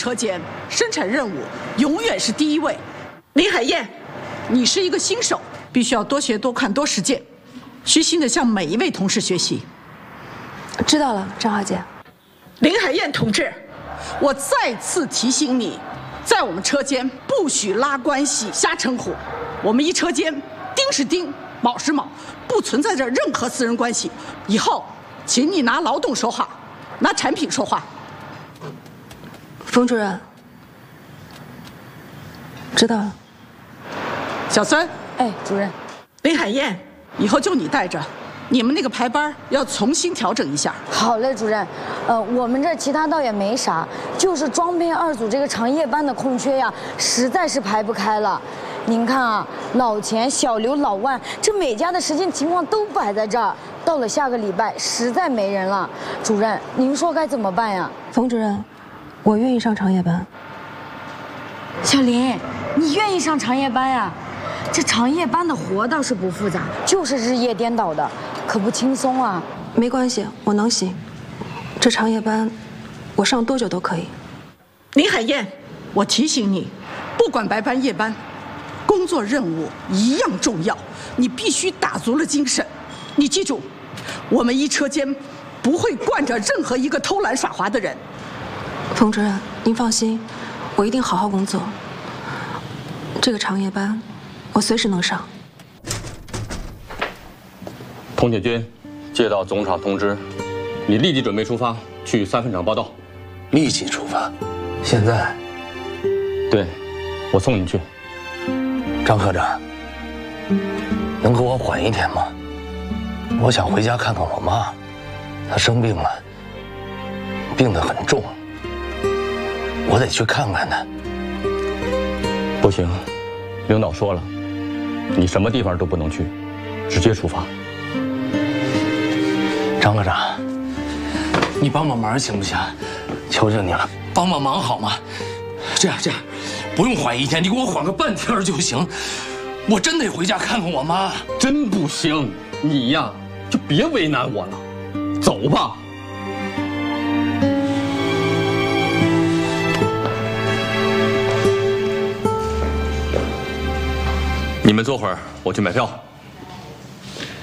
车间，生产任务永远是第一位。林海燕，你是一个新手，必须要多学多看多实践，虚心的向每一位同事学习。 知道了，张华姐。 林海燕同志，我再次提醒你，在我们车间不许拉关系、瞎称呼。我们一车间丁是丁，卯是卯，不存在着任何私人关系。以后，请你拿劳动说话，拿产品说话。 冯主任，知道了。 小孙， 哎，主任。 林海燕，以后就你带着，你们那个排班要重新调整一下。 好嘞，主任。我们这其他倒也没啥，就是装配2组这个长夜班的空缺呀，实在是排不开了。您看啊，老钱、小刘、老万，这每家的实践情况都摆在这儿。到了下个礼拜，实在没人了。主任，您说该怎么办呀？ 冯主任，我愿意上长夜班。 小林，你愿意上长夜班呀？这长夜班的活倒是不复杂，就是日夜颠倒的，可不轻松啊。 没关系，我能行。这长夜班，我上多久都可以。 林海燕，我提醒你，不管白班夜班，工作任务一样重要，你必须打足了精神。你记住，我们一车间不会惯着任何一个偷懒耍滑的人。 冯主任，您放心，我一定好好工作。这个长夜班，我随时能上。 童铁军，接到总厂通知，你立即准备出发去3分厂报道。 立即出发？现在？ 对，我送你去。 张科长，能给我缓一天吗？我想回家看看我妈，她生病了，病得很重，我得去看看她。 不行，领导说了，你什么地方都不能去，直接出发。 张科长，你帮帮忙行不行？求求你了，帮帮忙好吗？这样，不用缓一天，你给我缓个半天就行。我真得回家看看我妈。 真不行，你呀就别为难我了，走吧。你们坐会儿，我去买票。